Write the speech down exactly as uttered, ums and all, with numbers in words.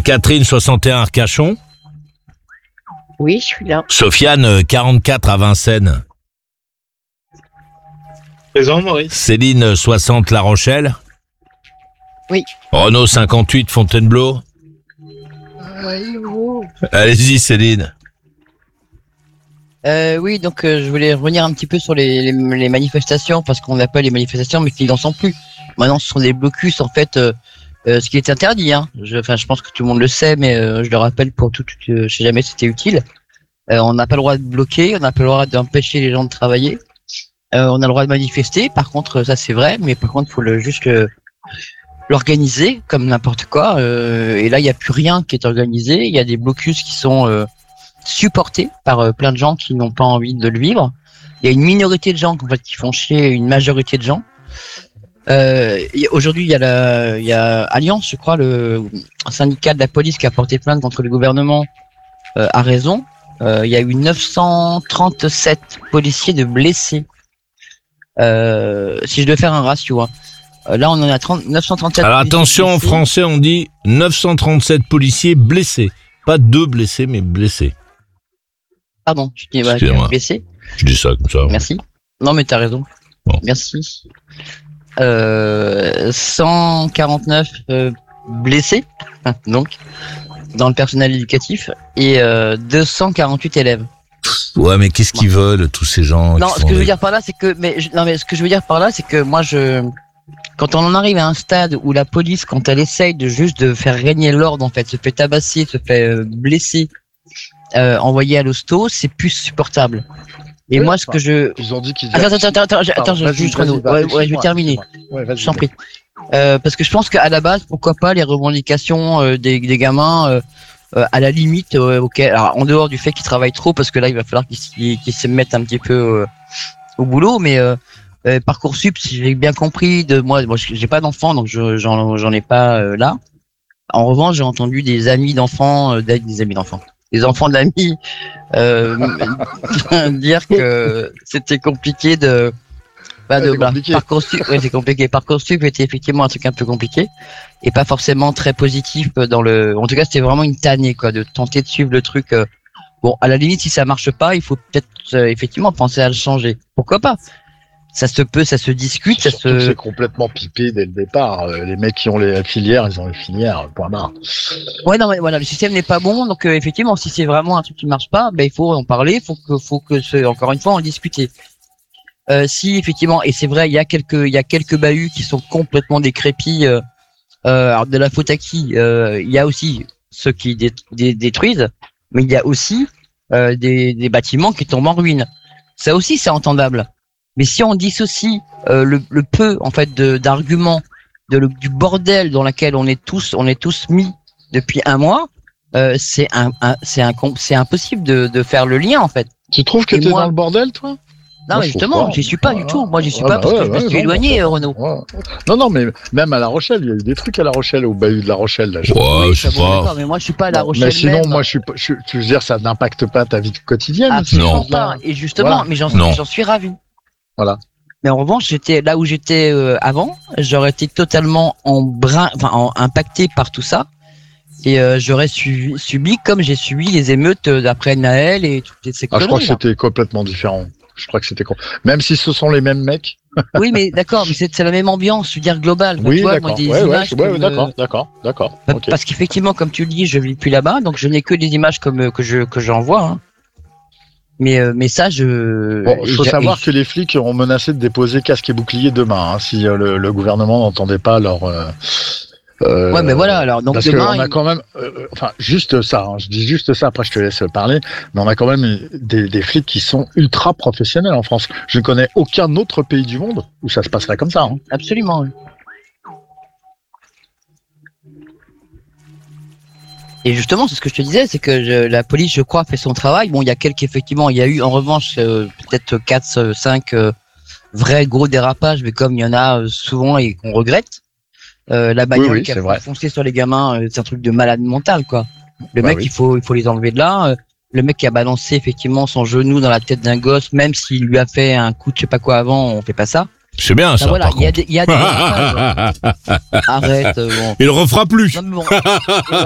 Catherine, soixante et un, Arcachon. Oui, je suis là. Sofiane, quarante-quatre, à Vincennes. Présent, Maurice. Céline, soixante, La Rochelle. Oui. Renaud, cinquante-huit, Fontainebleau. Allô. Allez-y, Céline. Euh, oui, donc euh, je voulais revenir un petit peu sur les, les, les manifestations, parce qu'on appelle les manifestations, mais qu'ils n'en sont plus. Maintenant, ce sont des blocus, en fait, euh, euh, ce qui est interdit. Hein. Je, enfin, je pense que tout le monde le sait, mais euh, je le rappelle pour tout, tout euh, je sais jamais si c'était utile. Euh, on n'a pas le droit de bloquer, on n'a pas le droit d'empêcher les gens de travailler. Euh, on a le droit de manifester, par contre, ça c'est vrai, mais par contre, il faut le, juste le, l'organiser comme n'importe quoi. Euh, et là, il n'y a plus rien qui est organisé. Il y a des blocus qui sont euh, supportés par euh, plein de gens qui n'ont pas envie de le vivre. Il y a une minorité de gens en fait, qui font chier une majorité de gens. Euh, aujourd'hui, il y a la, il y a Alliance, je crois, le syndicat de la police qui a porté plainte contre le gouvernement, euh, a raison. Euh, il y a eu neuf cent trente-sept policiers de blessés. Euh, si je devais faire un ratio, hein. Là, on en a trente, neuf cent trente-sept. Alors attention, en français, on dit neuf cent trente-sept policiers blessés. Pas deux blessés, mais blessés. Pardon, je dis bah, blessés. Je dis ça comme ça. Merci. Non, mais t'as raison. Bon. Merci. Euh, cent quarante-neuf euh, blessés, donc, dans le personnel éducatif, et euh, deux cent quarante-huit élèves. Ouais, mais qu'est-ce qu'ils veulent, tous ces gens? Non, ce que je veux dire par là, c'est que, mais, je, non, mais ce que je veux dire par là, c'est que moi, je, quand on en arrive à un stade où la police, quand elle essaye de juste de faire régner l'ordre, en fait, se fait tabasser, se fait euh, blesser, euh, envoyer à l'hosto, c'est plus supportable. Et oui, moi, ce que je... Ils ont dit qu'ils... Attends, attends, attends, attends, attends, je, juste Renaud. Ouais, ouais, je vais terminer. Ouais, je t'en prie. Euh, parce que je pense qu'à la base, pourquoi pas les revendications euh, des, des gamins, euh, euh, à la limite, euh, ok. Alors, en dehors du fait qu'ils travaillent trop, parce que là, il va falloir qu'ils, qu'ils se mettent un petit peu euh, au boulot, mais euh, euh, Parcoursup, si j'ai bien compris, de moi, moi, j'ai pas d'enfants, donc je, j'en, j'en ai pas euh, là. En revanche, j'ai entendu des amis d'enfants, euh, des amis d'enfants. Les enfants d'amis euh, dire que c'était compliqué de bah, de bah, Parcoursup, ouais, c'est compliqué. Parcoursup était effectivement un truc un peu compliqué et pas forcément très positif dans le. En tout cas, c'était vraiment une tannée quoi, de tenter de suivre le truc. Euh... Bon, à la limite, si ça marche pas, il faut peut-être euh, effectivement penser à le changer. Pourquoi pas? Ça se peut, ça se discute, ça se. C'est complètement pipé dès le départ. Les mecs qui ont les filières, ils ont les filières. Point barre. Ouais, non, mais voilà, le système n'est pas bon, donc euh, effectivement, si c'est vraiment un truc qui marche pas, ben il faut en parler, faut que, faut que, ce, encore une fois, en discuter. Euh, si effectivement, et c'est vrai, il y a quelques, il y a quelques bahuts qui sont complètement décrépits. Euh, euh, alors de la faute à qui? euh, Il y a aussi ceux qui dé, dé, détruisent, mais il y a aussi euh, des, des bâtiments qui tombent en ruine. Ça aussi, c'est entendable. Mais si on dissocie euh, le, le peu en fait de, d'arguments de le, du bordel dans lequel on est tous on est tous mis depuis un mois, euh, c'est un, un c'est un c'est impossible de, de faire le lien en fait. Tu trouves que t'es moi... dans le bordel toi? Non moi, mais justement, j'y suis pas ah, du tout. Moi j'y suis ah, pas bah, parce ouais, que je me ouais, suis ouais, éloigné, ouais, Renaud. Ouais. Non non mais même à La Rochelle, il y a eu des trucs à La Rochelle au bahut de La Rochelle là. Je ouais, je sais pas. Bon, mais moi je suis pas à La Rochelle. Mais sinon même. moi je suis je, je veux dire ça n'impacte pas ta vie quotidienne. Absolument pas. Et justement, voilà. mais j'en j'en suis ravi. Voilà. Mais en revanche, j'étais là où j'étais euh, avant, j'aurais été totalement en brin, enfin en, impacté par tout ça, et euh, j'aurais subi, subi comme j'ai subi les émeutes d'après Naël et toutes ces ah, conneries. Je crois que c'était complètement différent. Je crois que c'était même si ce sont les mêmes mecs. Oui, mais d'accord, mais c'est, c'est la même ambiance, je veux dire globale. Oui, vois, d'accord. Moi, des ouais, images ouais, ouais, d'accord, d'accord, d'accord. Parce okay. qu'effectivement, comme tu le dis, je vis plus là-bas, donc je n'ai que des images comme que je que j'en vois. Hein. Mais euh, mais ça je. Bon, il faut savoir et... que les flics ont menacé de déposer casque et bouclier demain hein, si euh, le, le gouvernement n'entendait pas leur. Euh, euh, ouais, mais voilà. Alors donc parce demain. qu'on a quand même, euh, enfin juste ça. Hein, je dis juste ça. Après, je te laisse parler. Mais on a quand même des, des flics qui sont ultra professionnels en France. Je ne connais aucun autre pays du monde où ça se passerait comme ça. Hein. Absolument. Oui. Et justement, c'est ce que je te disais, c'est que je, la police, je crois, fait son travail. Bon, il y a quelques, effectivement, il y a eu en revanche euh, peut-être quatre, cinq euh, vrais gros dérapages, mais comme il y en a euh, souvent et qu'on regrette, euh, la bagnole oui, oui, qui a foncé sur les gamins, euh, c'est un truc de malade mental, quoi. Le bah mec, oui. il faut, il faut les enlever de là. Euh, le mec qui a balancé effectivement son genou dans la tête d'un gosse, même s'il lui a fait un coup de je sais pas quoi avant, on fait pas ça. C'est bien ça. Ben voilà, il y a des, il y a des Arrête. Euh, bon. Il refera plus. Non, mais bon.